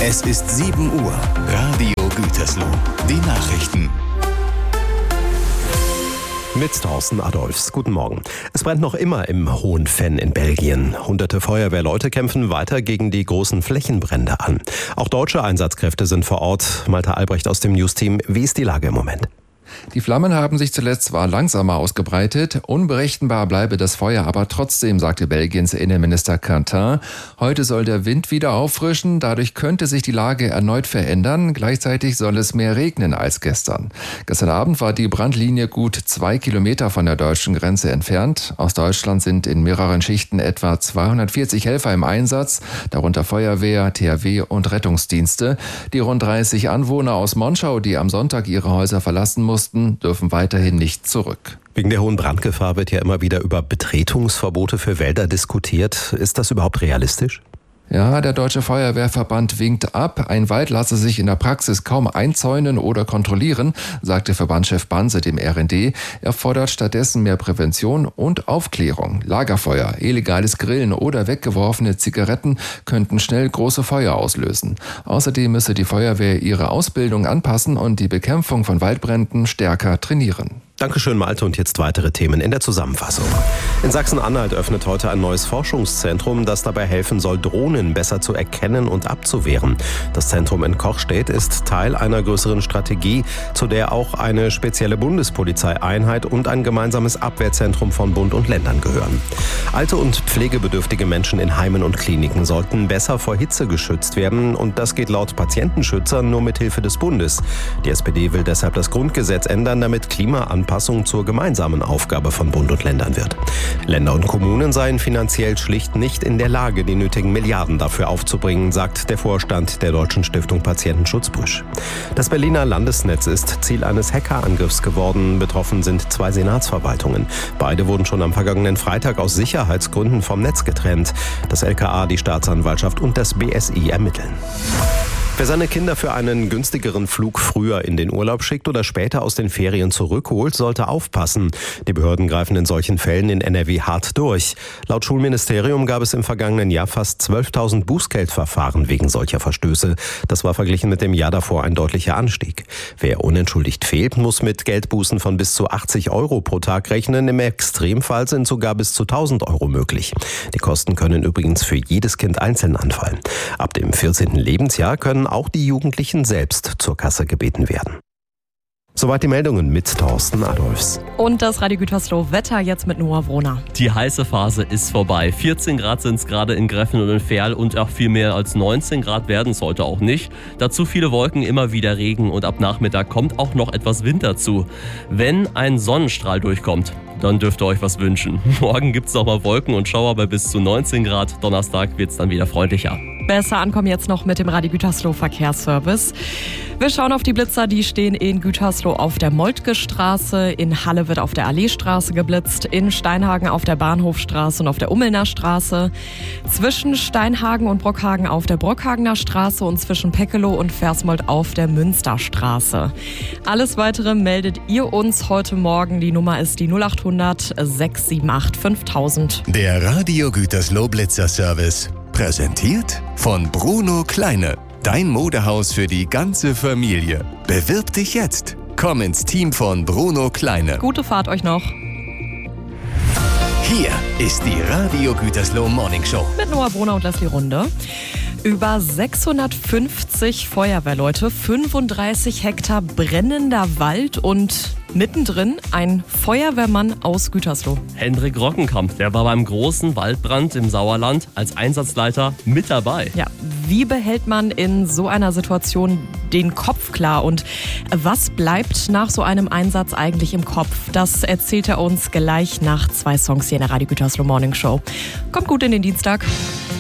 Es ist 7 Uhr. Radio Gütersloh. Die Nachrichten. Mit Thorsten Adolfs. Guten Morgen. Es brennt noch immer im Hohen Venn in Belgien. Hunderte Feuerwehrleute kämpfen weiter gegen die großen Flächenbrände an. Auch deutsche Einsatzkräfte sind vor Ort. Malte Albrecht aus dem News-Team. Wie ist die Lage im Moment? Die Flammen haben sich zuletzt zwar langsamer ausgebreitet, unberechenbar bleibe das Feuer aber trotzdem, sagte Belgiens Innenminister Quentin. Heute soll der Wind wieder auffrischen, dadurch könnte sich die Lage erneut verändern. Gleichzeitig soll es mehr regnen als gestern. Gestern Abend war die Brandlinie gut 2 Kilometer von der deutschen Grenze entfernt. Aus Deutschland sind in mehreren Schichten etwa 240 Helfer im Einsatz, darunter Feuerwehr, THW und Rettungsdienste. Die rund 30 Anwohner aus Monschau, die am Sonntag ihre Häuser verlassen mussten, dürfen weiterhin nicht zurück. Wegen der hohen Brandgefahr wird ja immer wieder über Betretungsverbote für Wälder diskutiert. Ist das überhaupt realistisch? Ja, der Deutsche Feuerwehrverband winkt ab. Ein Wald lasse sich in der Praxis kaum einzäunen oder kontrollieren, sagte Verbandschef Banse dem RND. Er fordert stattdessen mehr Prävention und Aufklärung. Lagerfeuer, illegales Grillen oder weggeworfene Zigaretten könnten schnell große Feuer auslösen. Außerdem müsse die Feuerwehr ihre Ausbildung anpassen und die Bekämpfung von Waldbränden stärker trainieren. Dankeschön, Malte. Und jetzt weitere Themen in der Zusammenfassung. In Sachsen-Anhalt öffnet heute ein neues Forschungszentrum, das dabei helfen soll, Drohnen besser zu erkennen und abzuwehren. Das Zentrum in Kochstedt ist Teil einer größeren Strategie, zu der auch eine spezielle Bundespolizeieinheit und ein gemeinsames Abwehrzentrum von Bund und Ländern gehören. Alte und pflegebedürftige Menschen in Heimen und Kliniken sollten besser vor Hitze geschützt werden. Und das geht laut Patientenschützern nur mit Hilfe des Bundes. Die SPD will deshalb das Grundgesetz ändern, damit Klimaanpassung zur gemeinsamen Aufgabe von Bund und Ländern wird. Länder und Kommunen seien finanziell schlicht nicht in der Lage, die nötigen Milliarden dafür aufzubringen, sagt der Vorstand der Deutschen Stiftung Patientenschutz Brüsch. Das Berliner Landesnetz ist Ziel eines Hackerangriffs geworden. Betroffen sind 2 Senatsverwaltungen. Beide wurden schon am vergangenen Freitag aus Sicherheitsgründen vom Netz getrennt. Das LKA, die Staatsanwaltschaft und das BSI ermitteln. Wer seine Kinder für einen günstigeren Flug früher in den Urlaub schickt oder später aus den Ferien zurückholt, sollte aufpassen. Die Behörden greifen in solchen Fällen in NRW hart durch. Laut Schulministerium gab es im vergangenen Jahr fast 12.000 Bußgeldverfahren wegen solcher Verstöße. Das war verglichen mit dem Jahr davor ein deutlicher Anstieg. Wer unentschuldigt fehlt, muss mit Geldbußen von bis zu 80 € pro Tag rechnen. Im Extremfall sind sogar bis zu 1.000 € möglich. Die Kosten können übrigens für jedes Kind einzeln anfallen. Ab dem 14. Lebensjahr können auch die Jugendlichen selbst zur Kasse gebeten werden. Soweit die Meldungen mit Thorsten Adolfs. Und das Radio Gütersloh Wetter jetzt mit Noah Wrohner. Die heiße Phase ist vorbei. 14 Grad sind es gerade in Greffen und in Verl und auch viel mehr als 19 Grad werden es heute auch nicht. Dazu viele Wolken, immer wieder Regen und ab Nachmittag kommt auch noch etwas Wind dazu. Wenn ein Sonnenstrahl durchkommt, dann dürft ihr euch was wünschen. Morgen gibt es noch mal Wolken und Schauer bei bis zu 19 Grad. Donnerstag wird es dann wieder freundlicher. Besser ankommen jetzt noch mit dem Radio Gütersloh Verkehrsservice. Wir schauen auf die Blitzer, die stehen in Gütersloh auf der Moltke-Straße, in Halle wird auf der Alleestraße geblitzt, in Steinhagen auf der Bahnhofstraße und auf der Ummelner Straße, zwischen Steinhagen und Brockhagen auf der Brockhagener Straße und zwischen Peckelow und Versmold auf der Münsterstraße. Alles Weitere meldet ihr uns heute Morgen. Die Nummer ist die 0800 678 5000. Der Radio Gütersloh Blitzer Service. Präsentiert von Bruno Kleine. Dein Modehaus für die ganze Familie. Bewirb dich jetzt. Komm ins Team von Bruno Kleine. Gute Fahrt euch noch. Hier ist die Radio Gütersloh Morning Show. Mit Noah Brunner und Leslie Runde. Über 650 Feuerwehrleute, 35 Hektar brennender Wald und mittendrin ein Feuerwehrmann aus Gütersloh. Hendrik Rockenkamp, der war beim großen Waldbrand im Sauerland als Einsatzleiter mit dabei. Ja, wie behält man in so einer Situation den Kopf klar und was bleibt nach so einem Einsatz eigentlich im Kopf? Das erzählt er uns gleich nach 2 Songs hier in der Radio Gütersloh Morning Show. Kommt gut in den Dienstag.